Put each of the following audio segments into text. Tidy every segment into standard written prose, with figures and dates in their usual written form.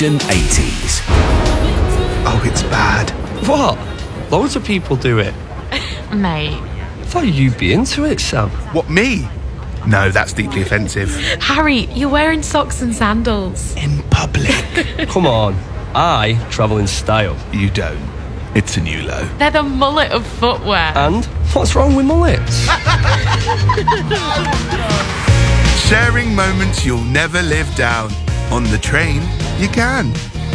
80s. Oh, it's bad. What? Loads of people do it. Mate. I thought you'd be into it, Sam. What, me? No, that's deeply offensive. Harry, you're wearing socks and sandals. In public. Come on. I travel in style. You don't. It's a new low. They're the mullet of footwear. And what's wrong with mullets? Sharing moments you'll never live down. On the train, you can.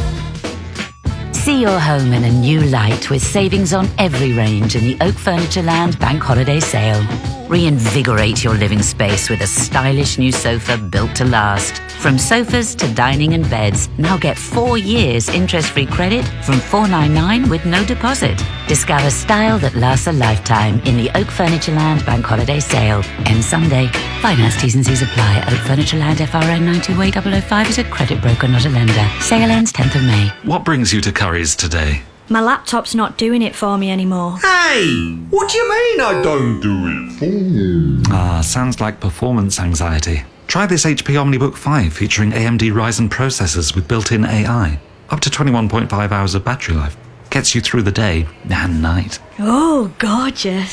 See your home in a new light with savings on every range in the Oak Furniture Land Bank Holiday Sale. Reinvigorate your living space with a stylish new sofa built to last. From sofas to dining and beds, now get 4 years interest-free credit from $499 with no deposit. Discover style that lasts a lifetime in the Oak Furniture Land Bank Holiday Sale. Ends Sunday. Finance T's and C's apply. Oak Furniture Land FRN 90-way 005 is a credit broker, not a lender. Sale ends 10th of May. What brings you to Curry's today? My laptop's not doing it for me anymore. Hey! What do you mean I don't do it for you? Sounds like performance anxiety. Try this HP OmniBook 5 featuring AMD Ryzen processors with built-in AI. Up to 21.5 hours of battery life. Gets you through the day and night. Oh, gorgeous.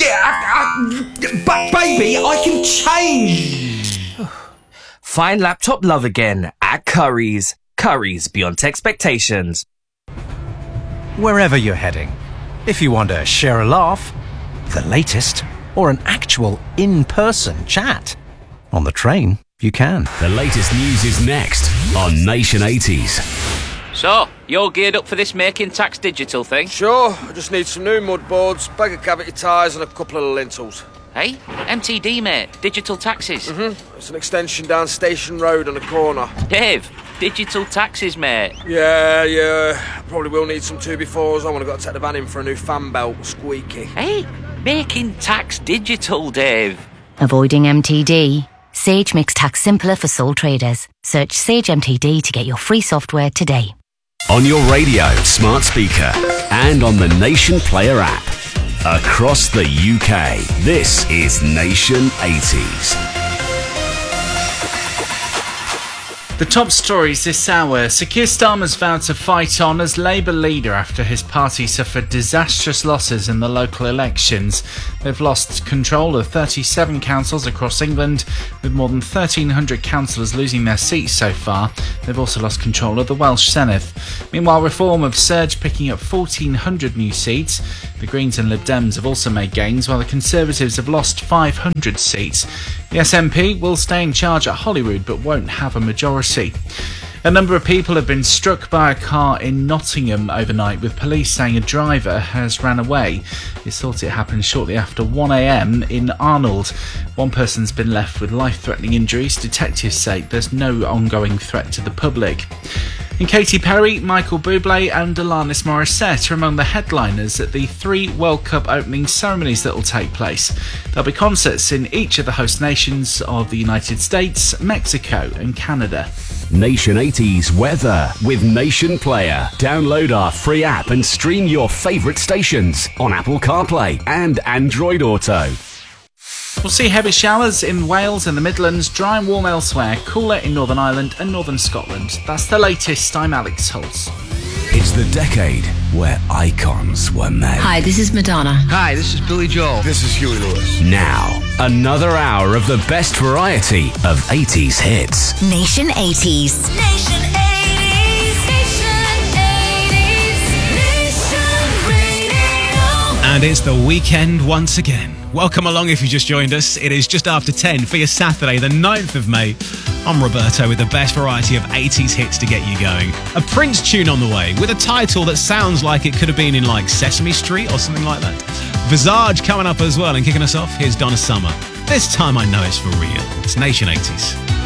But baby, I can change! Find laptop love again at Curry's. Curry's beyond expectations. Wherever you're heading, if you want to share a laugh, the latest, or an actual in-person chat, on the train, you can. The latest news is next on Nation 80s. So, you're geared up for this Making Tax Digital thing? Sure, I just need some new mud boards, bag of cavity tyres and a couple of lintels. Hey, MTD, mate. Digital taxes. It's an extension down Station Road on the corner. Dave, digital taxes, mate. Yeah. Probably will need some 2x4s. I want to go take the van in for a new fan belt, squeaky. Hey, Making Tax Digital, Dave. Avoiding MTD? Sage makes tax simpler for sole traders. Search Sage MTD to get your free software today. On your radio, smart speaker, and on the Nation Player app. Across the UK, this is Nation 80s. The top stories this hour. Sir Keir Starmer's vowed to fight on as Labour leader after his party suffered disastrous losses in the local elections. They've lost control of 37 councils across England, with more than 1,300 councillors losing their seats so far. They've also lost control of the Welsh Senedd. Meanwhile, Reform have surged, picking up 1,400 new seats. The Greens and Lib Dems have also made gains, while the Conservatives have lost 500 seats. The SNP will stay in charge at Holyrood but won't have a majority. A number of people have been struck by a car in Nottingham overnight, with police saying a driver has ran away. It's thought it happened shortly after 1 a.m. in Arnold. One person's been left with life-threatening injuries. Detectives say there's no ongoing threat to the public. And Katy Perry, Michael Bublé and Alanis Morissette are among the headliners at the 3 World Cup opening ceremonies that will take place. There'll be concerts in each of the host nations of the United States, Mexico and Canada. Nation 80s weather with Nation Player. Download our free app and stream your favourite stations on Apple CarPlay and Android Auto. We'll see heavy showers in Wales and the Midlands, dry and warm elsewhere, cooler in Northern Ireland and Northern Scotland. That's the latest. I'm Alex Holtz. It's the decade where icons were made. Hi, this is Madonna. Hi, this is Billy Joel. This is Huey Lewis. Now, another hour of the best variety of 80s hits. Nation 80s. Nation 80s. Nation 80s. Nation Radio. And it's the weekend once again. Welcome along if you just joined us. It is just after 10 for your Saturday, the 9th of May. I'm Roberto with the best variety of 80s hits to get you going. A Prince tune on the way with a title that sounds like it could have been in like Sesame Street or something like that. Visage coming up as well, and kicking us off, here's Donna Summer. This time I know it's for real. It's Nation 80s.